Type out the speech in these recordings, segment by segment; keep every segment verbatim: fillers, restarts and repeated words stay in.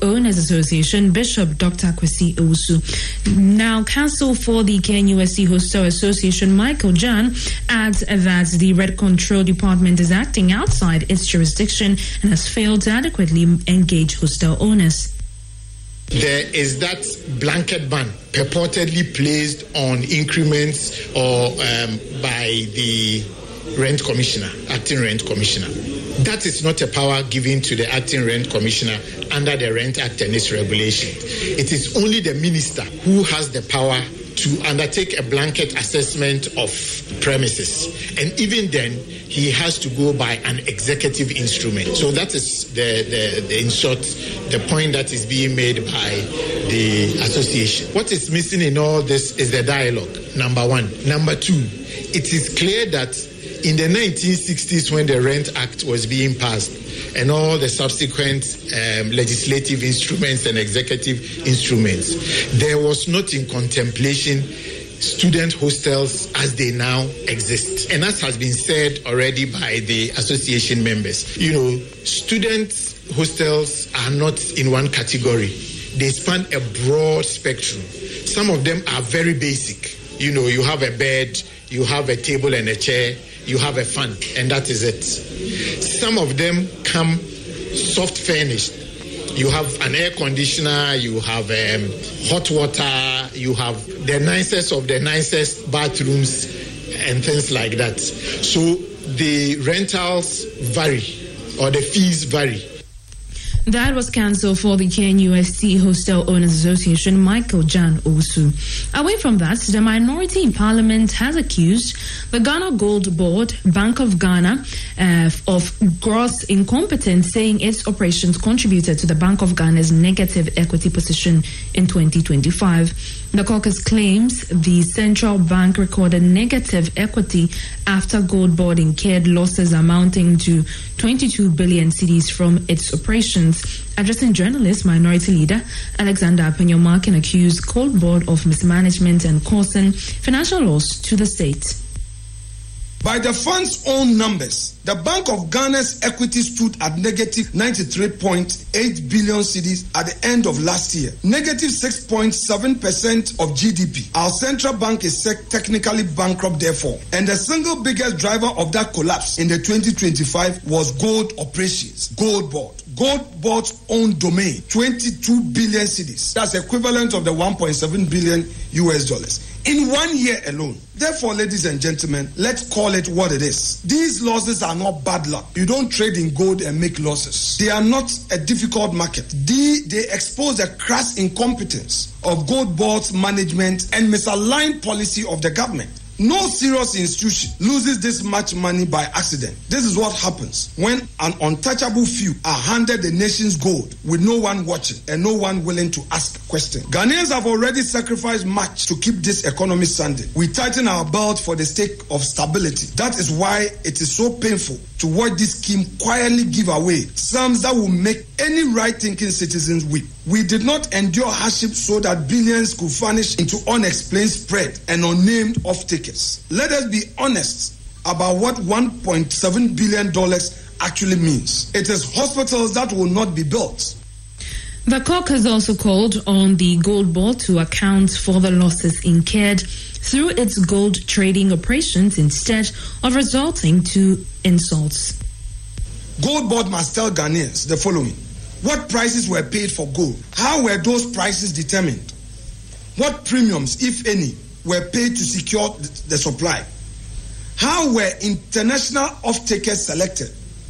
Owners Association, Bishop Doctor Kwesi Owusu. Now, counsel for the K N U S T Hostel Association, Michael Jan, adds that the Rent Control Department is acting outside its jurisdiction and has failed to adequately engage hostel owners. There is that blanket ban purportedly placed on increments or um, by the rent commissioner, acting rent commissioner. That is not a power given to the acting rent commissioner under the Rent Act and its regulation. It is only the minister who has the power to undertake a blanket assessment of premises. And even then, he has to go by an executive instrument. So that is, the, the, the in short, the point that is being made by the association. What is missing in all this is the dialogue, number one. Number two, it is clear that in the nineteen sixties, when the Rent Act was being passed and all the subsequent um, legislative instruments and executive instruments, there was not in contemplation student hostels as they now exist. And as has been said already by the association members, you know, student hostels are not in one category. They span a broad spectrum. Some of them are very basic. You know, you have a bed, you have a table and a chair, you have a fan, and that is it. Some of them come soft furnished. You have an air conditioner, you have um, hot water, you have the nicest of the nicest bathrooms and things like that. So the rentals vary, or the fees vary. That was counsel for the K N U S T Hostel Owners Association, Michael Jan Owusu. Away from that, the minority in Parliament has accused the Ghana Gold Board, Bank of Ghana, uh, of gross incompetence, saying its operations contributed to the Bank of Ghana's negative equity position in twenty twenty-five. The caucus claims the central bank recorded negative equity after Gold Board incurred losses amounting to twenty-two billion cedis from its operations. Addressing journalists, Minority Leader Alexander Apenyomarkin accused Gold Board of mismanagement and causing financial loss to the state. By the fund's own numbers, the Bank of Ghana's equity stood at negative ninety-three point eight billion cedis at the end of last year, negative six point seven percent of G D P. Our central bank is technically bankrupt, therefore, and the single biggest driver of that collapse in the twenty twenty-five was gold operations, Gold Board. Gold Board's own domain, twenty-two billion cedis. That's equivalent of the one point seven billion U S dollars. In one year alone. Therefore, ladies and gentlemen, let's call it what it is. These losses are not bad luck. You don't trade in gold and make losses. They are not a difficult market. They, they expose the crass incompetence of Gold Board's management and misaligned policy of the government. No serious institution loses this much money by accident. This is what happens when an untouchable few are handed the nation's gold with no one watching and no one willing to ask questions. Ghanaians have already sacrificed much to keep this economy standing. We tighten our belt for the sake of stability. That is why it is so painful to watch this scheme quietly give away sums that will make any right-thinking citizens weep. We did not endure hardship so that billions could vanish into unexplained spread and unnamed off-takers. Let us be honest about what one point seven billion dollars actually means. It is hospitals that will not be built. The caucus also called on the Gold Board to account for the losses incurred through its gold trading operations instead of resorting to insults. Gold Board must tell Ghanaians the following. What prices were paid for gold? How were those prices determined? What premiums, if any, were paid to secure the supply? How were international off-takers selected?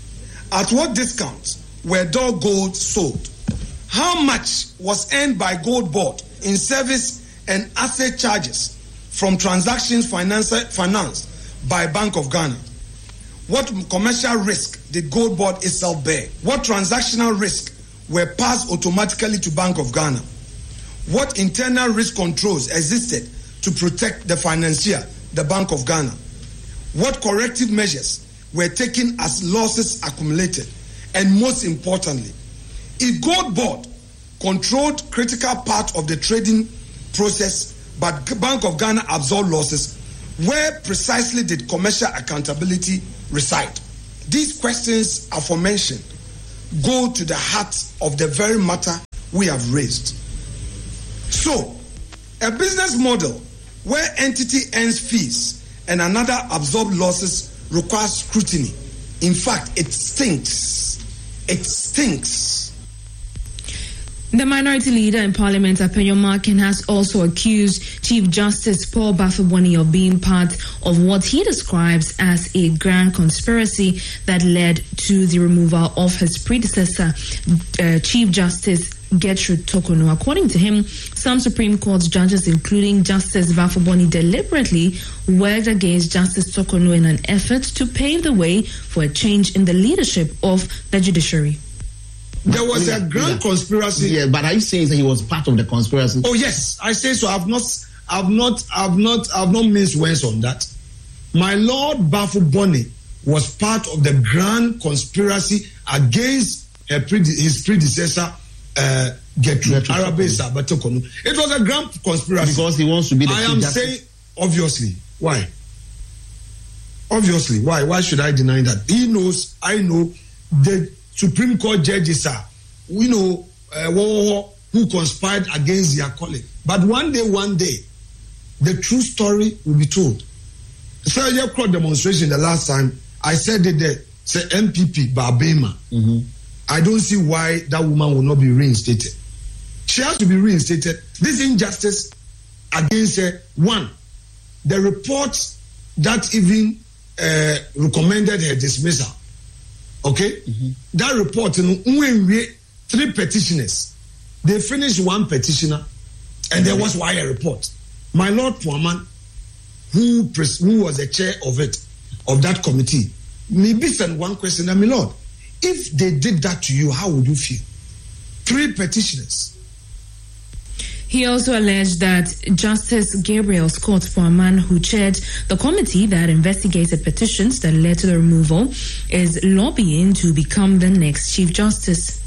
At what discounts were their gold sold? How much was earned by Gold Board in service and asset charges from transactions financed by Bank of Ghana? What commercial risk did Gold Board itself bear? What transactional risk were passed automatically to Bank of Ghana? What internal risk controls existed to protect the financier, the Bank of Ghana? What corrective measures were taken as losses accumulated? And most importantly, if Gold Board controlled critical part of the trading process, but Bank of Ghana absorbed losses, where precisely did commercial accountability reside? These questions aforementioned go to the heart of the very matter we have raised. So, a business model where entity earns fees and another absorbs losses requires scrutiny. In fact, it stinks. It stinks. The minority leader in Parliament, Apenyo Markin, has also accused Chief Justice Paul Bafo-Boni of being part of what he describes as a grand conspiracy that led to the removal of his predecessor, uh, Chief Justice Gertrude Torkornoo. According to him, some Supreme Court judges, including Justice Bafo-Boni, deliberately worked against Justice Torkornoo in an effort to pave the way for a change in the leadership of the judiciary. There was yeah, a grand yeah. conspiracy. Yeah, but are you saying that he was part of the conspiracy? Oh yes, I say so. I've not, I've not, I've not, I've not minced words on that. My Lord Bafo-Boni was part of the grand conspiracy against her prede- his predecessor, uh, Gertrude Arabesa Torkornoo. It was a grand conspiracy because he wants to be the I chief am justice. saying, obviously, why? Obviously, why? Why should I deny that? He knows. I know the Supreme Court judges are, we know, uh, who conspired against their colleague. But one day, one day, the true story will be told. So, your crowd demonstration the last time, I said it there, say M P P, Barbema. Mm-hmm. I don't see why that woman will not be reinstated. She has to be reinstated. This injustice against her, one, the report that even uh, recommended her dismissal. Okay? Mm-hmm. That report, you know, three petitioners. They finished one petitioner, and there was why a report. My Lord Puaman, who, pres- who was the chair of it, of that committee, maybe send one question, my Lord, if they did that to you, how would you feel? Three petitioners. He also alleged that Justice Gabriel Scott Puaman, who chaired the committee that investigated petitions that led to the removal, is lobbying to become the next Chief Justice.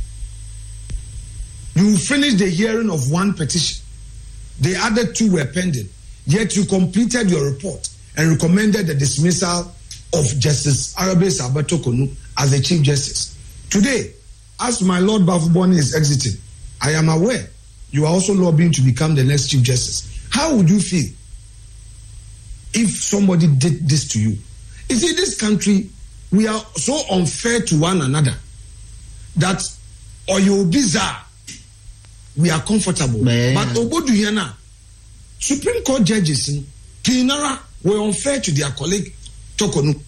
You finished the hearing of one petition. The other two were pending. Yet you completed your report and recommended the dismissal of Justice Arabesa Torkornoo as the Chief Justice. Today, as my Lord Bafo-Boni is exiting, I am aware you are also lobbying to become the next Chief Justice. How would you feel if somebody did this to you? You see, this country, we are so unfair to one another that or you bizarre, we are comfortable. Man. But Oboduhiana, Supreme Court judges in Kinara were unfair to their colleague Torkornoo.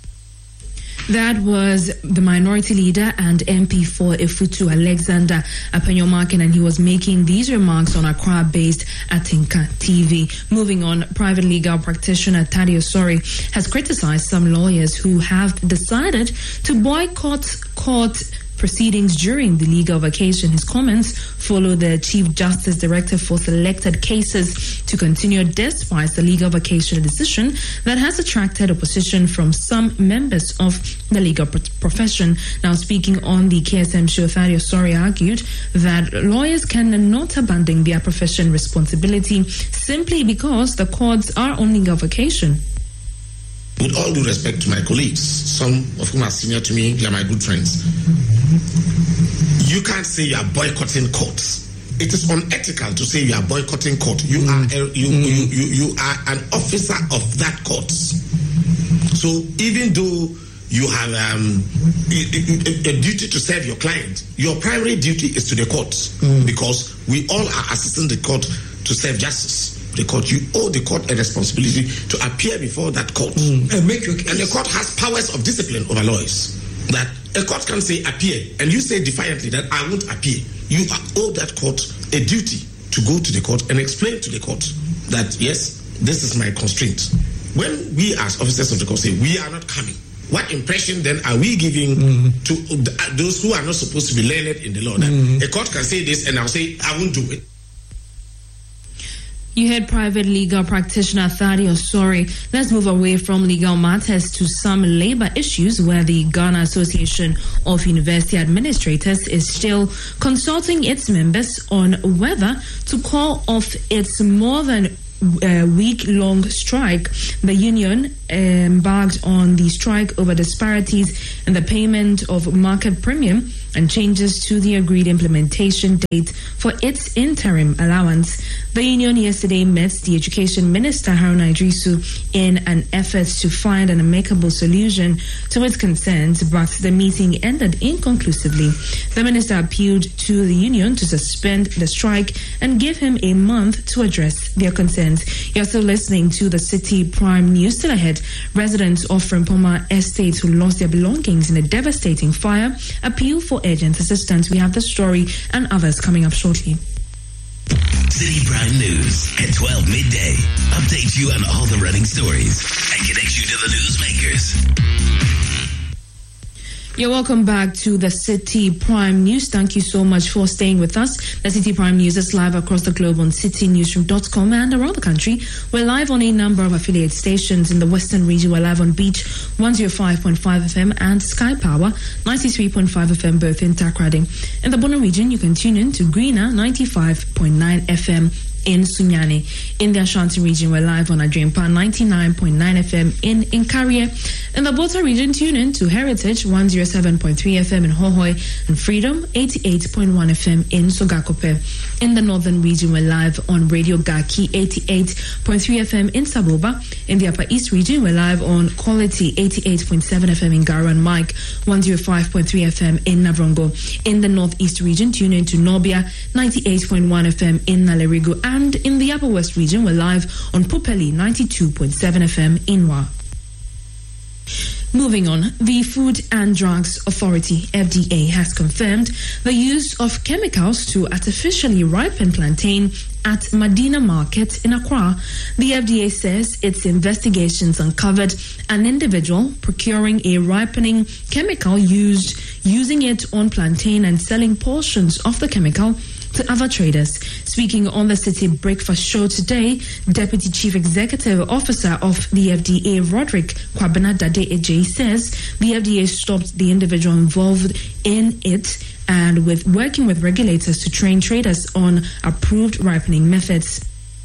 That was the minority leader and M P for Efutu, Alexander Apenyo Markin, and he was making these remarks on Accra-based Atinka T V. Moving on, private legal practitioner Thaddeus Sori has criticized some lawyers who have decided to boycott court proceedings during the legal vacation. His comments follow the Chief Justice Director for selected cases to continue despite the legal vacation decision that has attracted opposition from some members of the legal profession. Now, speaking on the K S M show, Thaddeus Sori argued that lawyers cannot abandon their profession responsibility simply because the courts are on legal vacation. With all due respect to my colleagues, some of whom are senior to me, they are my good friends. You can't say you are boycotting courts. It is unethical to say you are boycotting court. You mm. are a, you, mm. you, you you are an officer of that court. So even though you have um, a, a, a duty to serve your client, your primary duty is to the court mm. because we all are assisting the court to serve justice. The court, you owe the court a responsibility to appear before that court. Mm. And make your case. And the court has powers of discipline over lawyers. That a court can say appear, and you say defiantly that I won't appear. You owe that court a duty to go to the court and explain to the court that yes, this is my constraint. When we as officers of the court say we are not coming, what impression then are we giving mm. to those who are not supposed to be learned in the law? That mm. a court can say this and I'll say I won't do it. You heard private legal practitioner Thaddeus Sori. Let's move away from legal matters to some labor issues where the Ghana Association of University Administrators is still consulting its members on whether to call off its more than a week-long strike. The union embarked on the strike over disparities in the payment of market premium and changes to the agreed implementation date for its interim allowance. The union yesterday met the Education Minister Haruna Idrisu in an effort to find an amicable solution to its concerns, but the meeting ended inconclusively. The minister appealed to the union to suspend the strike and give him a month to address their concerns. You're still listening to the City Prime News. Still ahead, residents of Frimpoma Estate who lost their belongings in a devastating fire appeal for urgent assistance. We have the story and others coming up shortly. City Prime News at twelve midday. Update you on all the running stories and connect you to the newsmakers. You're welcome back to the City Prime News. Thank you so much for staying with us. The City Prime News is live across the globe on city newsroom dot com and around the country. We're live on a number of affiliate stations. In the Western region, we're live on Beach one oh five point five F M and Sky Power ninety-three point five F M, both in Takoradi. In the Bono region, you can tune in to Greener ninety-five point nine F M in Sunyani. In the Ashanti region, we're live on Adriampa ninety-nine point nine F M in Inkaria. In the Bota region, tune in to Heritage one oh seven point three F M in Hohoi and Freedom eighty-eight point one F M in Sogakope. In the Northern region, we're live on Radio Gaki eighty-eight point three F M in Saboba. In the Upper East region, we're live on Quality eighty-eight point seven F M in Garo and Mike one oh five point three F M in Navrongo. In the Northeast region, tune in to Nobia ninety-eight point one F M in Nalerigo. And in the Upper West region, we're live on Pupeli ninety-two point seven F M in Wa. Moving on, the Food and Drugs Authority, F D A, has confirmed the use of chemicals to artificially ripen plantain at Medina Market in Accra. The F D A says its investigations uncovered an individual procuring a ripening chemical used using it on plantain and selling portions of the chemical to other traders. Speaking on the City Breakfast Show today, Deputy Chief Executive Officer of the F D A, Roderick Kwabena Dade Ejay, says the F D A stopped the individual involved in it and with working with regulators to train traders on approved ripening methods.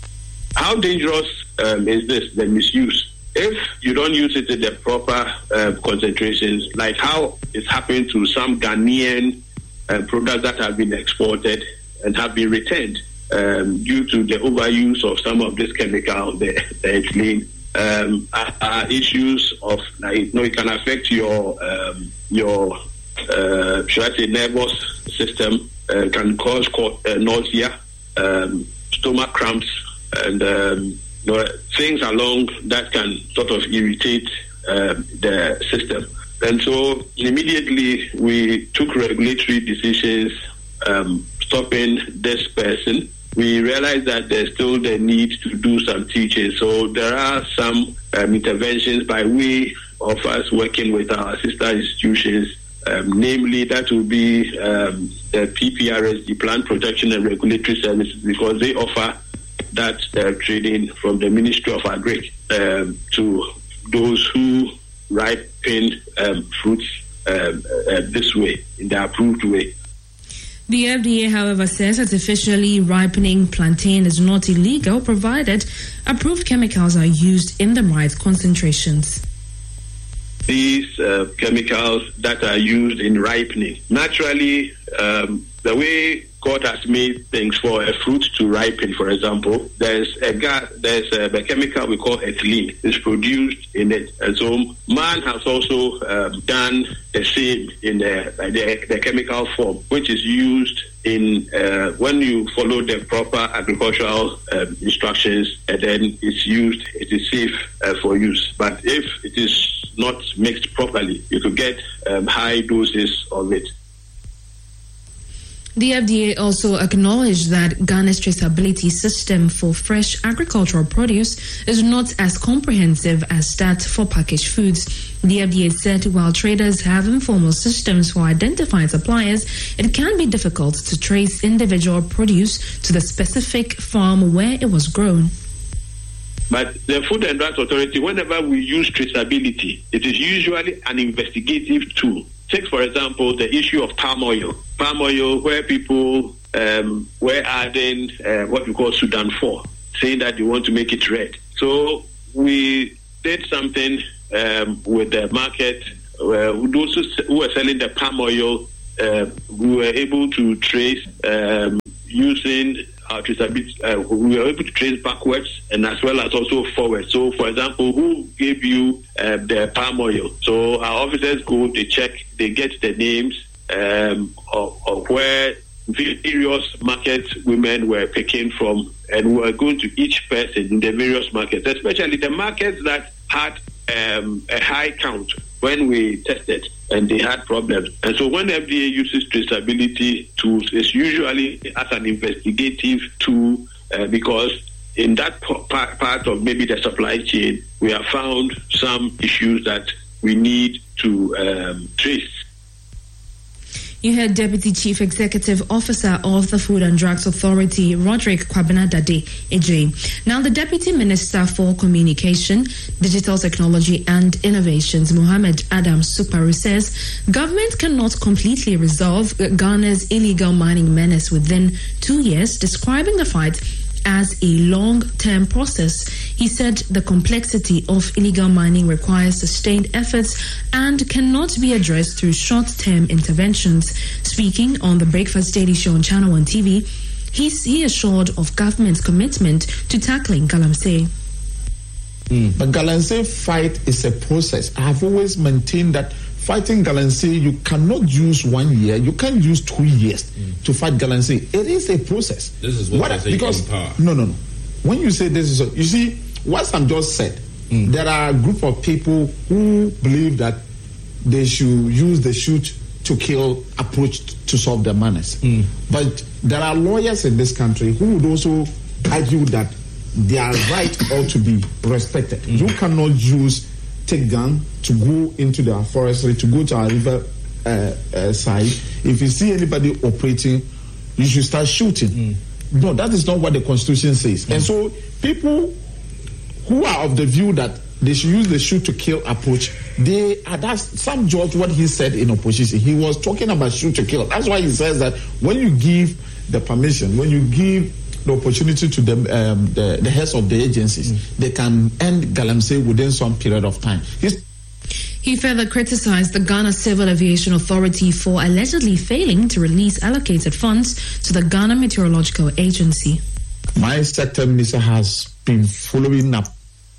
How dangerous um, is this, the misuse? If you don't use it in the proper uh, concentrations, like how it's happening to some Ghanaian uh, products that have been exported and have been returned um, due to the overuse of some of this chemical, the, the ethylene, um, are, are issues of, like, you know, it can affect your um, your uh, should I say nervous system, uh, can cause uh, nausea, um, stomach cramps, and um, you know, things along that can sort of irritate um, the system. And so immediately we took regulatory decisions um, stopping this person. We realized that there's still the need to do some teaching. So there are some um, interventions by way of us working with our sister institutions, um, namely that will be um, the P P R S, the Plant Protection and Regulatory Services, because they offer that uh, training from the Ministry of Agri um, to those who ripen um, fruits um, uh, this way, in the approved way. The F D A, however, says artificially ripening plantain is not illegal, provided approved chemicals are used in the right concentrations. These uh, chemicals that are used in ripening, naturally, um, the way God has made things for a fruit to ripen, for example, there's a gas, there's a, a chemical we call ethylene. It's produced in it, and so man has also um, done the same in the, the the chemical form, which is used in uh, when you follow the proper agricultural um, instructions, and then it's used. It is safe uh, for use. But if it is not mixed properly, you could get um, high doses of it. The F D A also acknowledged that Ghana's traceability system for fresh agricultural produce is not as comprehensive as that for packaged foods. The F D A said while traders have informal systems for identifying suppliers, it can be difficult to trace individual produce to the specific farm where it was grown. But the Food and Drugs Authority, whenever we use traceability, it is usually an investigative tool. Take, for example, the issue of palm oil. Palm oil, where people um, were adding uh, what we call Sudan four, saying that they want to make it red. So we did something um, with the market, uh, those who were selling the palm oil uh, we were able to trace um, using our traceability, uh, we were able to trace backwards and as well as also forward. So, for example, who gave you uh, the palm oil? So our officers go, they check, they get the names um, of, of where various market women were picking from, and we were going to each person in the various markets, especially the markets that had um, a high count when we tested and they had problems. And so when F D A uses traceability tools, it's usually as an investigative tool uh, because in that part, part of maybe the supply chain, we have found some issues that we need to um, trace. You heard Deputy Chief Executive Officer of the Food and Drugs Authority, Roderick Kwabena-Dade Ejei. Now, the Deputy Minister for Communication, Digital Technology and Innovations, Mohammed Adam Suparu, says government cannot completely resolve Ghana's illegal mining menace within two years, describing the fight as a long-term process. He said the complexity of illegal mining requires sustained efforts and cannot be addressed through short-term interventions. Speaking on the Breakfast Daily Show on Channel one T V, he's, he assured of government's commitment to tackling Galamsey. Mm. But Galamsey fight is a process. I have always maintained that fighting Galamsey, you cannot use one year, you can't use two years mm. to fight Galamsey. It is a process. This is what, what I say because power. No, no, no. When you say this is, a, you see, what Sam just said, mm. there are a group of people who believe that they should use the shoot to kill approach to solve the menace. Mm. But there are lawyers in this country who would also argue that their right ought to be respected. Mm. You cannot use take gun to go into the forestry, to go to our river uh, uh, side. If you see anybody operating, you should start shooting. Mm. No, that is not what the Constitution says. Mm. And so people who are of the view that they should use the shoot to kill approach, they are that's some judge what he said in opposition. He was talking about shoot to kill. That's why he says that when you give the permission, when you give the opportunity to the, um, the, the heads of the agencies, mm. they can end Galamsey within some period of time. He's He further criticized the Ghana Civil Aviation Authority for allegedly failing to release allocated funds to the Ghana Meteorological Agency. My sector minister has been following up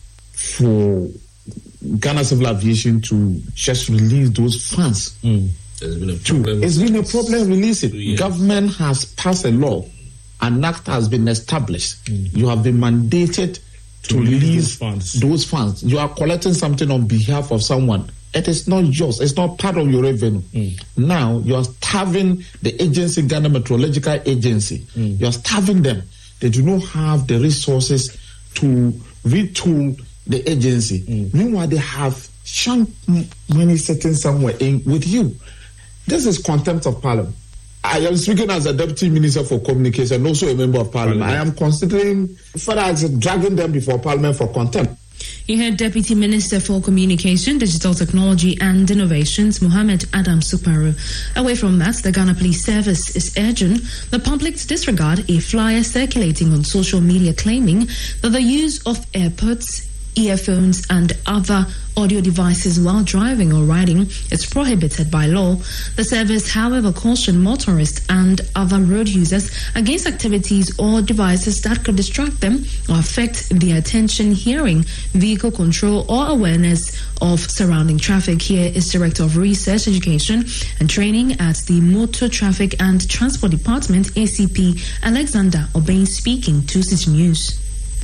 for Ghana Civil Aviation to just release those funds. Mm. There's been a problem. It's been a problem releasing. Government has passed a law. An act has been established. Mm. You have been mandated to, to release those funds. those funds. You are collecting something on behalf of someone. It is not yours. It's not part of your revenue. Mm. Now you are starving the agency, Ghana Meteorological Agency. Mm. You are starving them. They do not have the resources to retool the agency. Mm. Meanwhile, they have chunk money sitting somewhere in with you. This is contempt of parliament. I am speaking as a Deputy Minister for Communication and also a Member of Parliament. Parliament. I am considering further dragging them before Parliament for contempt. You heard Deputy Minister for Communication, Digital Technology and Innovations, Mohammed Adam Suparu. Away from that, the Ghana Police Service is urging the public to disregard a flyer circulating on social media claiming that the use of AirPods, earphones and other audio devices while driving or riding is prohibited by law. The service, however, cautioned motorists and other road users against activities or devices that could distract them or affect their attention, hearing, vehicle control or awareness of surrounding traffic. Here is Director of Research, Education and Training at the Motor Traffic and Transport Department, A C P Alexander Obain, speaking to City News.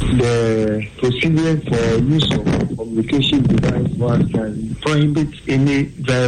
The procedure for use of communication device was can prohibit any driver